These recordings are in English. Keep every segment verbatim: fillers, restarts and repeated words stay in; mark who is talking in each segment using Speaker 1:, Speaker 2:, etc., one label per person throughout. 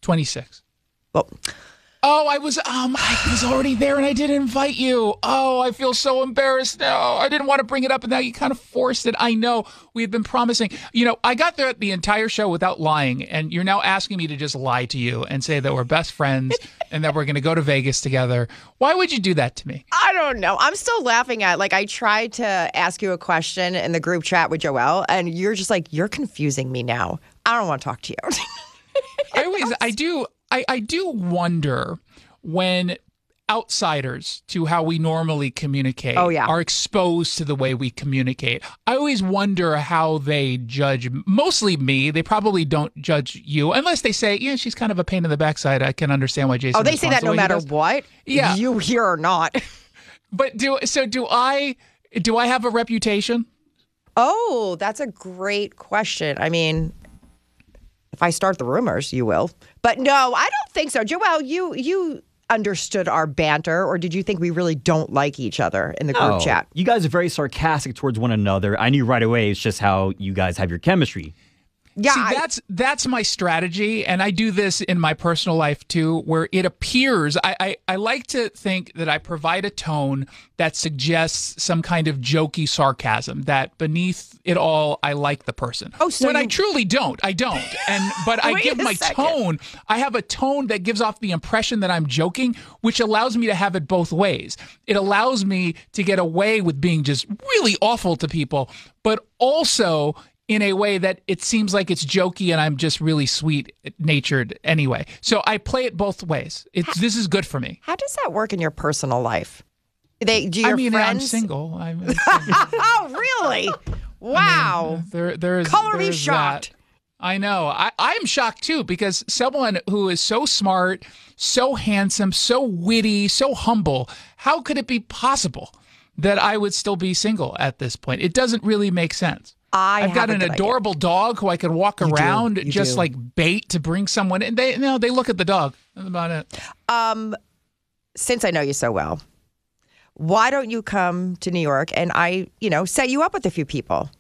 Speaker 1: twenty-six.
Speaker 2: Well,
Speaker 1: Oh, I was um I was already there and I didn't invite you. Oh, I feel so embarrassed now. I didn't want to bring it up and now you kind of forced it. I know we had been promising. You know, I got there the entire show without lying, and you're now asking me to just lie to you and say that we're best friends and that we're going to go to Vegas together. Why would you do that to me?
Speaker 2: I don't know. I'm still laughing at, like, I tried to ask you a question in the group chat with Joelle, and you're just like, you're confusing me now. I don't want to talk to you.
Speaker 1: I always, I do, I, I do wonder when outsiders to how we normally communicate
Speaker 2: oh, yeah.
Speaker 1: are exposed to the way we communicate. I always wonder how they judge, mostly me. They probably don't judge you unless they say, yeah, she's kind of a pain in the backside. I can understand why Jason
Speaker 2: Oh, they say that no matter what?
Speaker 1: Yeah.
Speaker 2: You here or not.
Speaker 1: But do, so do I, do I have a reputation?
Speaker 2: Oh, that's a great question. I mean, if I start the rumors, you will. But no, I don't think so. Joelle, you you understood our banter, or did you think we really don't like each other in the group
Speaker 3: No,
Speaker 2: chat?
Speaker 3: You guys are very sarcastic towards one another. I knew right away it's just how you guys have your chemistry.
Speaker 2: Yeah,
Speaker 1: See,
Speaker 2: I-
Speaker 1: that's that's my strategy, and I do this in my personal life too, where it appears I, I, I like to think that I provide a tone that suggests some kind of jokey sarcasm, that beneath it all, I like the person.
Speaker 2: Oh, so
Speaker 1: when I
Speaker 2: you-
Speaker 1: truly don't, I don't. And but I
Speaker 2: Wait
Speaker 1: give
Speaker 2: a
Speaker 1: my
Speaker 2: second.
Speaker 1: tone. I have a tone that gives off the impression that I'm joking, which allows me to have it both ways. It allows me to get away with being just really awful to people, but also in a way that it seems like it's jokey and I'm just really sweet-natured anyway. So I play it both ways. It's this is good for me.
Speaker 2: How does that work in your personal life? They do your
Speaker 1: I mean,
Speaker 2: friends?
Speaker 1: I'm single. I'm, I'm single.
Speaker 2: Oh, really? Wow.
Speaker 1: I mean, there, there is.
Speaker 2: Color me
Speaker 1: there's
Speaker 2: shocked.
Speaker 1: that. I know. I, I'm shocked too, because someone who is so smart, so handsome, so witty, so humble, how could it be possible that I would still be single at this point? It doesn't really make sense.
Speaker 2: I
Speaker 1: I've got
Speaker 2: have a
Speaker 1: an
Speaker 2: good idea.
Speaker 1: adorable dog who I could walk
Speaker 2: You do.
Speaker 1: around
Speaker 2: You
Speaker 1: just
Speaker 2: do.
Speaker 1: like bait to bring someone in. They, you know, they look at the dog. That's about it.
Speaker 2: Um, since I know you so well, why don't you come to New York and I, you know, set you up with a few people?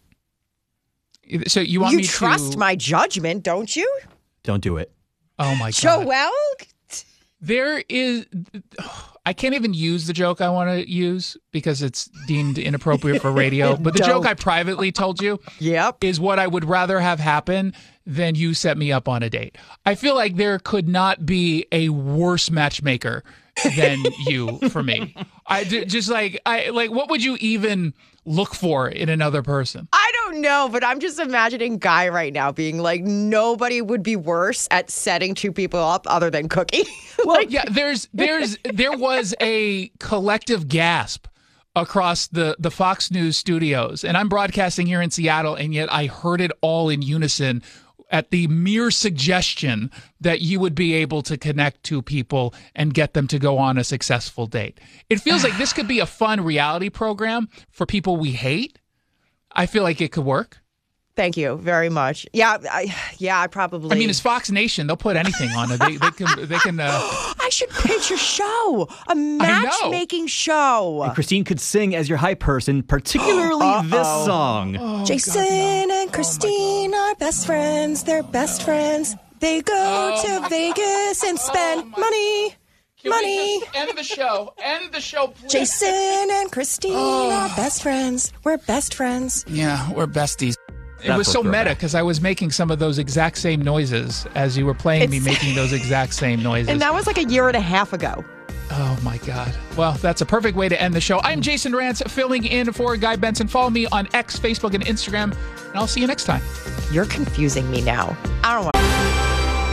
Speaker 1: So you want
Speaker 2: You
Speaker 1: me
Speaker 2: trust
Speaker 1: to?
Speaker 2: my judgment, don't you?
Speaker 3: Don't do it.
Speaker 1: Oh my god!
Speaker 2: Joelle?
Speaker 1: There is. I can't even use the joke I want to use because it's deemed inappropriate for radio. But the joke
Speaker 2: Dope.
Speaker 1: I privately told you
Speaker 2: Yep.
Speaker 1: is what I would rather have happen than you set me up on a date. I feel like there could not be a worse matchmaker than you for me. I ju- just like I like. What would you even look for in another person?
Speaker 2: I don't know, but I'm just imagining Guy right now being like, nobody would be worse at setting two people up other than Cookie.
Speaker 1: Well, yeah, there's there's there was a collective gasp across the the Fox News studios, and I'm broadcasting here in Seattle, and yet I heard it all in unison at the mere suggestion that you would be able to connect to people and get them to go on a successful date. It feels like this could be a fun reality program for people we hate. I feel like it could work.
Speaker 2: Thank you very much. Yeah, I, yeah, I probably.
Speaker 1: I mean, it's Fox Nation. They'll put anything on it. They, they can. They can. Uh,
Speaker 2: I should pitch a show, a matchmaking show.
Speaker 3: And Christine could sing as your hype person, particularly this song.
Speaker 1: oh,
Speaker 2: Jason
Speaker 1: God, no.
Speaker 2: and Christine are best friends. They're best friends. They go
Speaker 1: Oh,
Speaker 2: to
Speaker 1: my
Speaker 2: Vegas and spend
Speaker 1: Oh, my-
Speaker 2: money.
Speaker 1: Can
Speaker 2: Money.
Speaker 1: we just end the show? End the show, please.
Speaker 2: Jason and Christine are best friends. We're best friends.
Speaker 1: Yeah, we're besties. It
Speaker 3: That's
Speaker 1: was so
Speaker 3: what we're
Speaker 1: meta
Speaker 3: at.
Speaker 1: because I was making some of those exact same noises as you were playing me
Speaker 2: It's-
Speaker 1: making those exact same noises.
Speaker 2: And that was like a year and a half ago.
Speaker 1: Oh, my God. Well, that's a perfect way to end the show. I'm Jason Rantz, filling in for Guy Benson. Follow me on X, Facebook, and Instagram, and I'll see you next time.
Speaker 2: You're confusing me now. I don't want